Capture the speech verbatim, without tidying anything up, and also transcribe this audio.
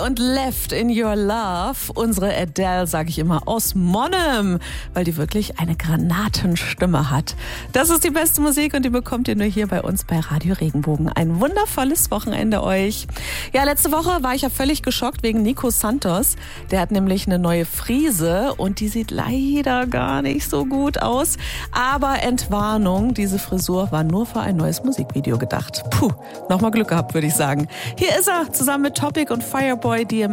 und Left in Your Love. Unsere Adele, sage ich immer, aus Monheim, weil die wirklich eine Granatenstimme hat. Das ist die beste Musik und die bekommt ihr nur hier bei uns bei Radio Regenbogen. Ein wundervolles Wochenende euch. Ja, letzte Woche war ich ja völlig geschockt wegen Nico Santos. Der hat nämlich eine neue Frise und die sieht leider gar nicht so gut aus. Aber Entwarnung, diese Frisur war nur für ein neues Musikvideo gedacht. Puh, nochmal Glück gehabt, würde ich sagen. Hier ist er, zusammen mit Topic und Fireboy D M